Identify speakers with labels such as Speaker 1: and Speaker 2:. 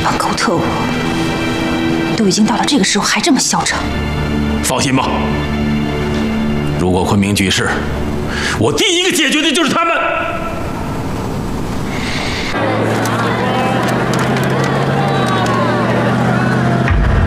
Speaker 1: 帮狗特务都已经到了这个时候还这么嚣张。
Speaker 2: 放心吧，如果昆明举事，我第一个解决的就是他们。